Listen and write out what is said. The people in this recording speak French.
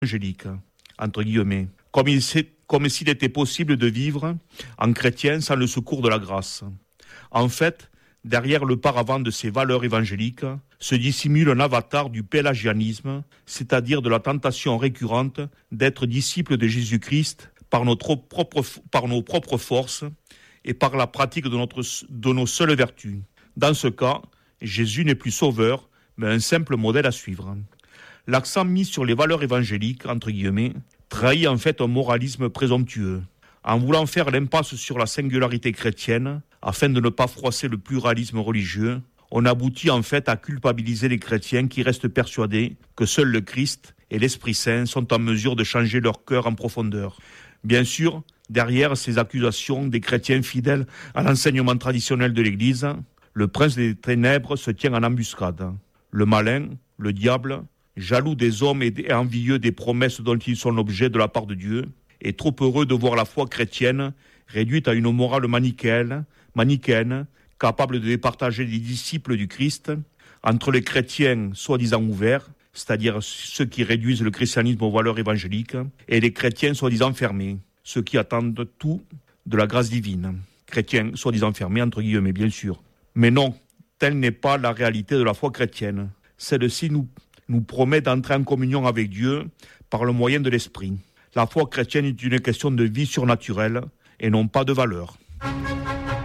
évangélique, entre guillemets, comme s'il était possible de vivre en chrétien sans le secours de la grâce. En fait, derrière le paravent de ces valeurs évangéliques se dissimule un avatar du pélagianisme, c'est-à-dire de la tentation récurrente d'être disciple de Jésus-Christ par nos propres forces et par la pratique de nos seules vertus. Dans ce cas, Jésus n'est plus sauveur, mais un simple modèle à suivre. L'accent mis sur les valeurs évangéliques, entre guillemets, trahit en fait un moralisme présomptueux. En voulant faire l'impasse sur la singularité chrétienne, afin de ne pas froisser le pluralisme religieux, on aboutit en fait à culpabiliser les chrétiens qui restent persuadés que seul le Christ et l'Esprit Saint sont en mesure de changer leur cœur en profondeur. Bien sûr, derrière ces accusations des chrétiens fidèles à l'enseignement traditionnel de l'Église, le prince des ténèbres se tient en embuscade. Le malin, le diable, jaloux des hommes et envieux des promesses dont ils sont l'objet de la part de Dieu, est trop heureux de voir la foi chrétienne réduite à une morale manichéenne, capable de départager les disciples du Christ entre les chrétiens soi-disant ouverts, c'est-à-dire ceux qui réduisent le christianisme aux valeurs évangéliques, et les chrétiens soi-disant fermés, ceux qui attendent tout de la grâce divine. Chrétiens soi-disant fermés, entre guillemets, bien sûr. Mais non, telle n'est pas la réalité de la foi chrétienne. Celle-ci nous promet d'entrer en communion avec Dieu par le moyen de l'Esprit. La foi chrétienne est une question de vie surnaturelle et non pas de valeur.